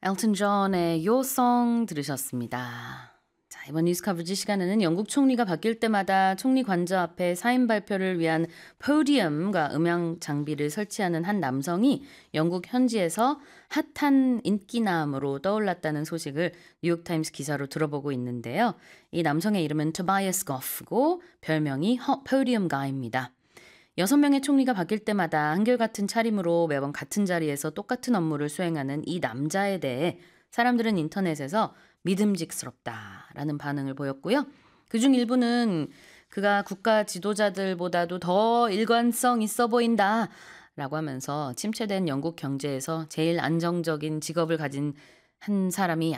엘튼 존의 Your Song 들으셨습니다. 자, 이번 뉴스 커버지 시간에는 영국 총리가 바뀔 때마다 총리 관저 앞에 사인 발표를 위한 포디움과 음향 장비를 설치하는 한 남성이 영국 현지에서 핫한 인기남으로 떠올랐다는 소식을 뉴욕타임스 기사로 들어보고 있는데요. 이 남성의 이름은 토바이어스 거프고 별명이 포디움 가이입니다. 6명의 총리가 바뀔 때마다 한결같은 차림으로 매번 같은 자리에서 똑같은 업무를 수행하는 이 남자에 대해 사람들은 인터넷에서 믿음직스럽다라는 반응을 보였고요. 그중 일부는 그가 국가 지도자들보다도 더 일관성 있어 보인다라고 하면서 침체된 영국 경제에서 제일 안정적인 직업을 가진 한 사람이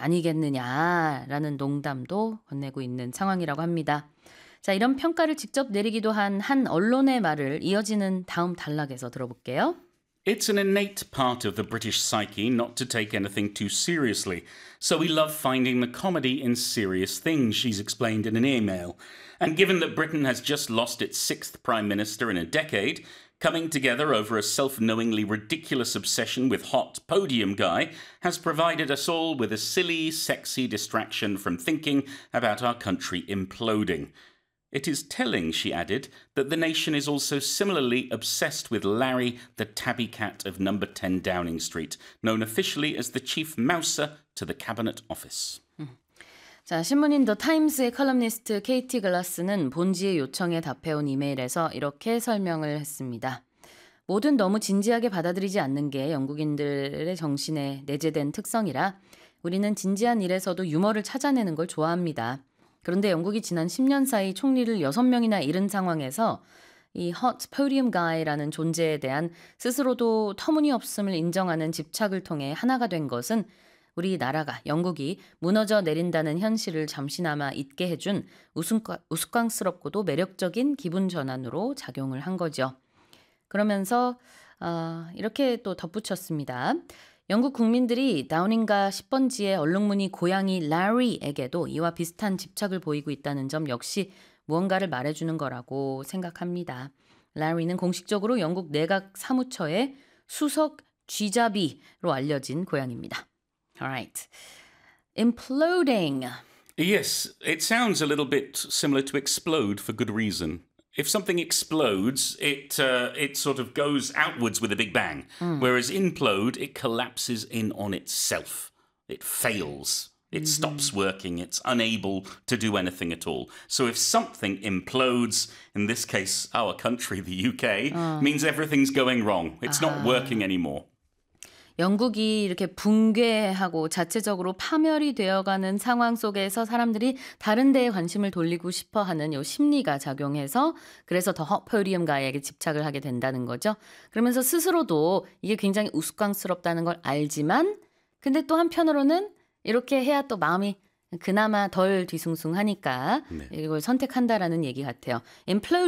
아니겠느냐라는 농담도 건네고 있는 상황이라고 합니다. 자, 이런 평가를 직접 내리기도 한 언론의 말을 이어지는 다음 단락에서 들어볼게요. It's an innate part of the British psyche not to take anything too seriously, so we love finding the comedy in serious things, she's explained in an email. And given that Britain has just lost its 6th Prime Minister in a decade, coming together over a self-knowingly ridiculous obsession with hot podium guy has provided us all with a silly, sexy distraction from thinking about our country imploding. It is telling, she added, that the nation is also similarly obsessed with Larry, the tabby cat of number 10 Downing Street, known officially as the chief mouser to the Cabinet Office. 자, 신문인 더 타임스의 컬럼니스트 케이티 글라스는 본지의 요청에 답해온 이메일에서 이렇게 설명을 했습니다. 뭐든 너무 진지하게 받아들이지 않는 게 영국인들의 정신에 내재된 특성이라 우리는 진지한 일에서도 유머를 찾아내는 걸 좋아합니다. 그런데 영국이 지난 10년 사이 총리를 6명이나 잃은 상황에서 이 hot podium guy라는 존재에 대한 스스로도 터무니없음을 인정하는 집착을 통해 하나가 된 것은 우리 나라가 영국이 무너져 내린다는 현실을 잠시나마 잊게 해준 우스꽝스럽고도 매력적인 기분 전환으로 작용을 한 거죠. 그러면서 이렇게 또 덧붙였습니다. 영국 국민들이 다우닝가 10번지의 얼룩무늬 고양이 라리에게도 이와 비슷한 집착을 보이고 있다는 점 역시 무언가를 말해주는 거라고 생각합니다. 라리는 공식적으로 영국 내각 사무처의 수석 쥐잡이로 알려진 고양이입니다. Alright. Imploding. Yes, it sounds a little bit similar to explode for good reason. If something explodes, it sort of goes outwards with a big bang. Whereas implode, it collapses in on itself. It fails. It stops working. It's unable to do anything at all. So if something implodes, in this case, our country, the UK, means everything's going wrong. It's not working anymore. 영국이 이렇게 붕괴하고 자체적으로 파멸이 되어가는 상황 속에서 사람들이 다른 데에 관심을 돌리고 싶어하는 요 심리가 작용해서 그래서 더 포디움 가이에게 집착을 하게 된다는 거죠. 그러면서 스스로도 이게 굉장히 우스꽝스럽다는 걸 알지만 근데 또 한편으로는 이렇게 해야 또 마음이 그나마 덜 뒤숭숭하니까 이걸 선택한다라는 얘기 같아요. implode